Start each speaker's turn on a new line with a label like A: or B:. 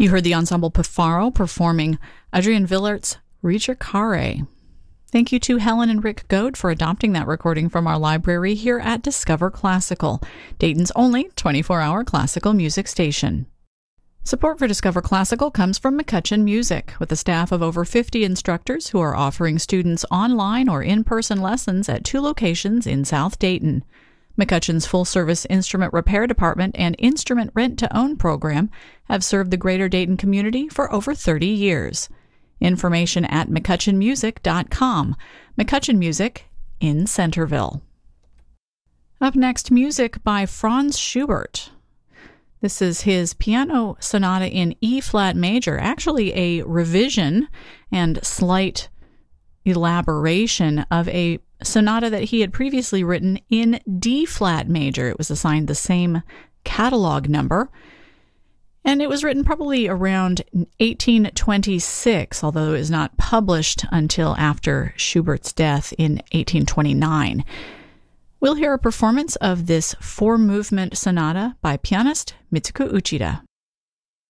A: You heard the ensemble Pifaro performing Adrian Villart's Ricercare. Thank you to Helen and Rick Goad for adopting that recording from our library here at Discover Classical, Dayton's only 24-hour classical music station. Support for Discover Classical comes from McCutcheon Music, with a staff of over 50 instructors who are offering students online or in-person lessons at 2 locations in South Dayton. McCutcheon's full-service instrument repair department and instrument rent-to-own program have served the greater Dayton community for over 30 years. Information at McCutcheonMusic.com. McCutcheon Music in Centerville. Up next, music by Franz Schubert. This is his piano sonata in E-flat major, actually a revision and slight elaboration of a sonata that he had previously written in D-flat major. It was assigned the same catalog number, and it was written probably around 1826, although it was not published until after Schubert's death in 1829. We'll hear a performance of this 4-movement sonata by pianist Mitsuko Uchida.